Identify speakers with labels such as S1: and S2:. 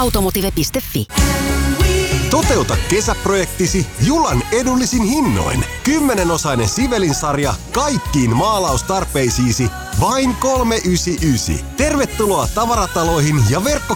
S1: automotive.fi.
S2: Toteuta kesäprojektisi Julan edullisin hinnoin. 10-osainen Sivelin-sarja kaikkiin maalaustarpeisiisi vain 399. Tervetuloa tavarataloihin ja